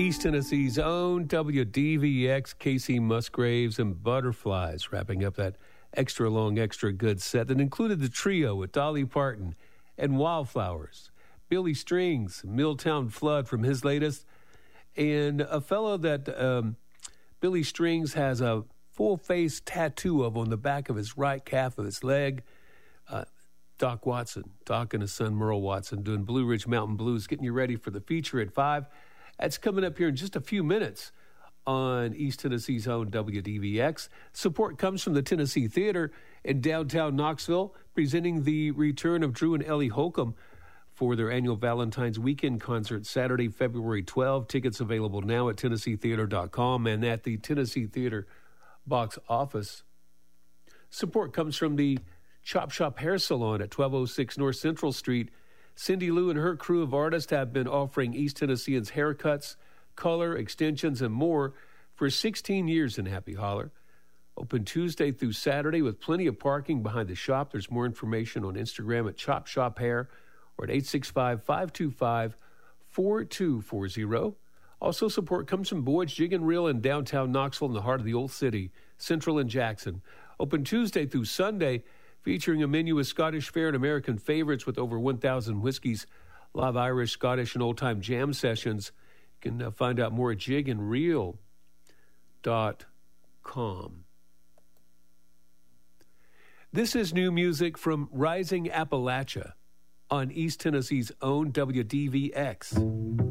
East Tennessee's own WDVX, Casey Musgraves and Butterflies, wrapping up that extra long, extra good set that included the trio with Dolly Parton and Wildflowers, Billy Strings, Milltown Flood from his latest, and a fellow that Billy Strings has a full-face tattoo of on the back of his right calf of his leg. Doc Watson, Doc and his son Merle Watson, doing Blue Ridge Mountain Blues, getting you ready for the feature at 5. That's coming up here in just a few minutes on East Tennessee's own WDVX. Support comes from the Tennessee Theater in downtown Knoxville, presenting the return of Drew and Ellie Holcomb for their annual Valentine's Weekend concert, Saturday, February 12. Tickets available now at TennesseeTheater.com and at the Tennessee Theater box office. Support comes from the Chop Shop Hair Salon at 1206 North Central Street. Cindy Lou and her crew of artists have been offering East Tennesseans haircuts, color, extensions, and more for 16 years in Happy Holler. Open Tuesday through Saturday with plenty of parking behind the shop. There's more information on Instagram at Chop Shop Hair or at 865-525-4240. Also, support comes from Boyd's Jig and Reel in downtown Knoxville in the heart of the old city, Central and Jackson. Open Tuesday through Sunday, featuring a menu of Scottish fare and American favorites with over 1,000 whiskeys, live Irish, Scottish, and old-time jam sessions. You can find out more at jigandreel.com. This is new music from Rising Appalachia on East Tennessee's own WDVX.